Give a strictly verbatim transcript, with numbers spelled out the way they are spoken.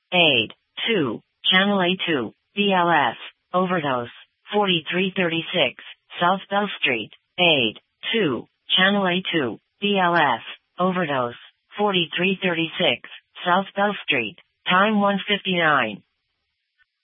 Aid. two. Channel A two. B L S. Overdose. forty-three thirty-six. South Bell Street. Aid. two. Channel A two. B L S. Overdose. forty-three thirty-six. South Bell Street. Time one fifty-nine.